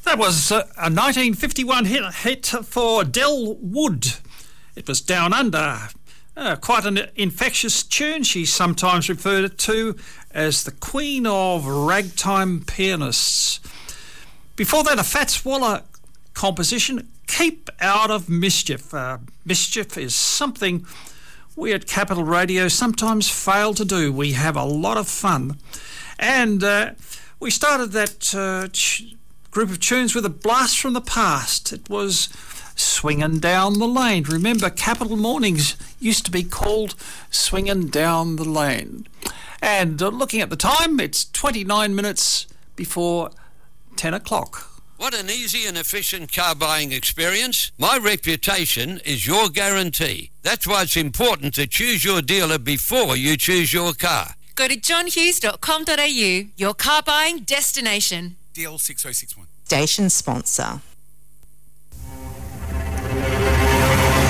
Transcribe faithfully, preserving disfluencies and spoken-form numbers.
That was a, a nineteen fifty-one hit, hit for Del Wood. It was Down Under. Uh, quite an infectious tune. She's sometimes referred to as the Queen of Ragtime Pianists. Before that, a Fats Waller composition, Keep Out of Mischief. Uh, mischief is something we at Capital Radio sometimes fail to do. We have a lot of fun. And uh, we started that uh, ch- group of tunes with a blast from the past. It was Swingin' Down the Lane. Remember, Capital Mornings used to be called Swingin' Down the Lane. And uh, looking at the time, it's twenty-nine minutes before ten o'clock. What an easy and efficient car buying experience. My reputation is your guarantee. That's why it's important to choose your dealer before you choose your car. Go to john hughes dot com dot a u, your car buying destination. D L six oh six one. Station sponsor.